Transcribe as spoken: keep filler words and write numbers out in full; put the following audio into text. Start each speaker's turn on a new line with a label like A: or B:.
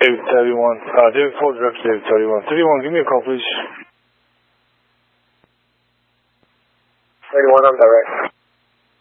A: David thirty-one. Uh, David four direct to David thirty-one. thirty-one, give me a call, please.
B: thirty-one, I'm direct.